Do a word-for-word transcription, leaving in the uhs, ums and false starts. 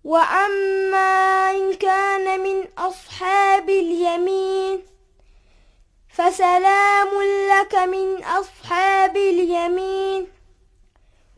وأما إن كان من أصحاب اليمين فسلام لك من أصحاب اليمين.